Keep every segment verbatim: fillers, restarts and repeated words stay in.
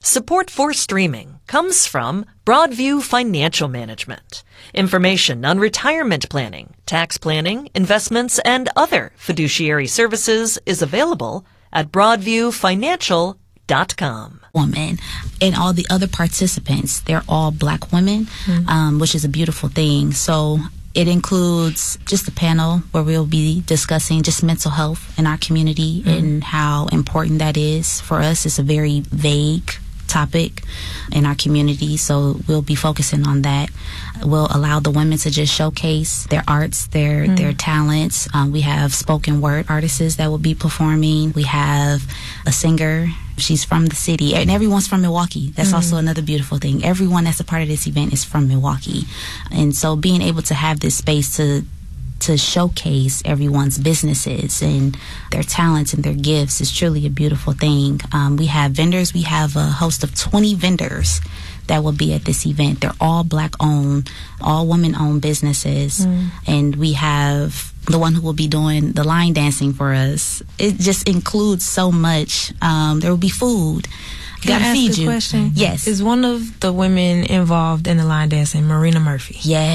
Support for streaming comes from Broadview Financial Management. Information on retirement planning, tax planning, investments, and other fiduciary services is available at broadview financial dot com. Woman and all the other participants, they're all Black women, mm-hmm. um, which is a beautiful thing. So it includes just a panel where we'll be discussing just mental health in our community mm-hmm. and how important that is. For us, it's a very vague topic in our community, so we'll be focusing on that. We'll allow the women to just showcase their arts, their mm. their talents. Um, we have spoken word artists that will be performing. We have a singer. She's from the city, and everyone's from Milwaukee. That's mm. also another beautiful thing. Everyone that's a part of this event is from Milwaukee, and so being able to have this space to to showcase everyone's businesses and their talents and their gifts is truly a beautiful thing. Um, we have vendors. We have a host of twenty vendors that will be at this event. They're all Black owned, all women owned businesses. Mm. And we have the one who will be doing the line dancing for us. It just includes so much. Um, there will be food. Can Gotta I feed ask a you. question? Yes. Is one of the women involved in the line dancing Marina Murphy?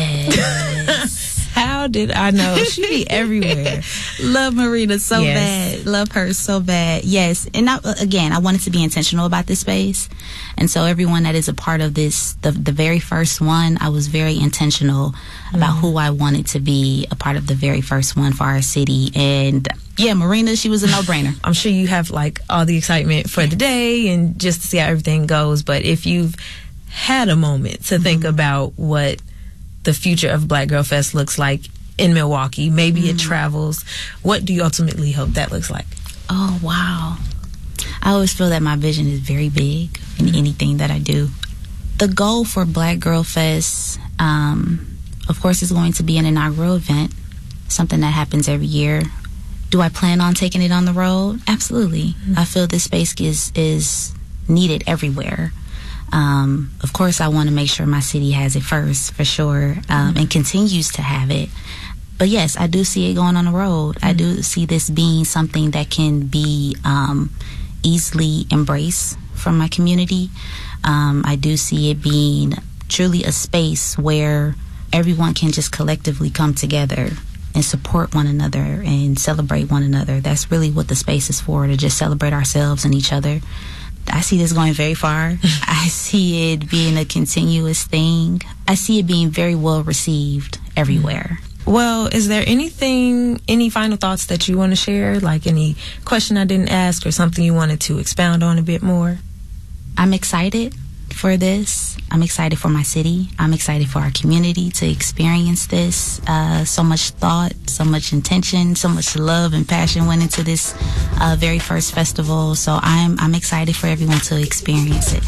Yes. How did I know? She be everywhere. Love Marina so Yes. bad. Love her so bad. Yes. And I, again, I wanted to be intentional about this space. And so everyone that is a part of this, the, the very first one, I was very intentional mm-hmm. about who I wanted to be a part of the very first one for our city. And yeah, Marina, she was a no-brainer. I'm sure you have like all the excitement for the day and just to see how everything goes. But if you've had a moment to mm-hmm. think about what the future of Black Girl Fest looks like in Milwaukee, maybe mm. it travels, what do you ultimately hope that looks like? Oh, wow. I always feel that my vision is very big in mm. anything that I do. The goal for Black Girl Fest, um, of course, is going to be an inaugural event, something that happens every year. Do I plan on taking it on the road? Absolutely. Mm. I feel this space is, is needed everywhere. Um, of course, I want to make sure my city has it first, for sure, um, mm-hmm. and continues to have it. But yes, I do see it going on the road. Mm-hmm. I do see this being something that can be um, easily embraced from my community. Um, I do see it being truly a space where everyone can just collectively come together and support one another and celebrate one another. That's really what the space is for, to just celebrate ourselves and each other. I see this going very far. I see it being a continuous thing. I see it being very well received everywhere. Well, is there anything, any final thoughts that you want to share? Like any question I didn't ask or something you wanted to expound on a bit more? I'm excited for this. I'm excited for my city. I'm excited for our community to experience this. Uh, so much thought, so much intention, so much love and passion went into this uh, very first festival. So I'm I'm excited for everyone to experience it.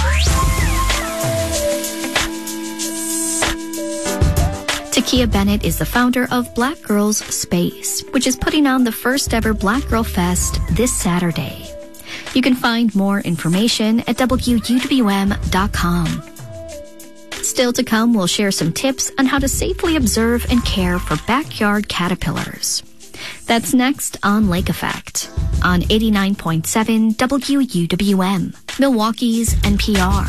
Takia Bennett is the founder of Black Girls Space, which is putting on the first ever Black Girl Fest this Saturday. You can find more information at W U W M dot com. Still to come, we'll share some tips on how to safely observe and care for backyard caterpillars. That's next on Lake Effect on eighty-nine point seven W U W M, Milwaukee's N P R.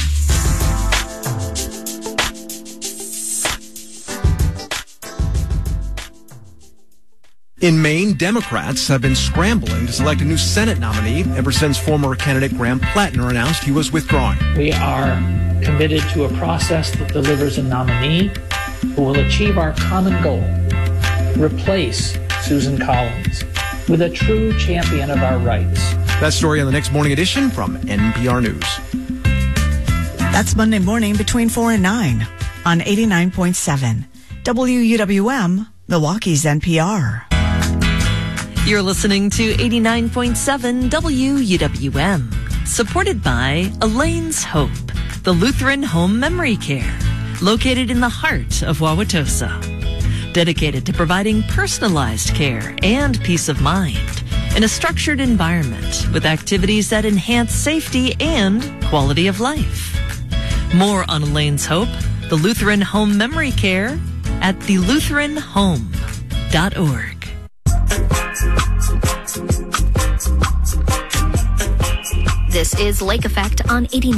In Maine, Democrats have been scrambling to select a new Senate nominee ever since former candidate Graham Plattner announced he was withdrawing. We are committed to a process that delivers a nominee who will achieve our common goal, replace Susan Collins with a true champion of our rights. That story on the next morning edition from N P R News. That's Monday morning between four and nine on eighty-nine point seven W U W M, Milwaukee's N P R. You're listening to eighty-nine point seven W U W M, supported by Elaine's Hope, the Lutheran Home Memory Care, located in the heart of Wauwatosa. Dedicated to providing personalized care and peace of mind in a structured environment with activities that enhance safety and quality of life. More on Elaine's Hope, the Lutheran Home Memory Care, at the lutheran home dot org. This is Lake Effect on eighty-nine.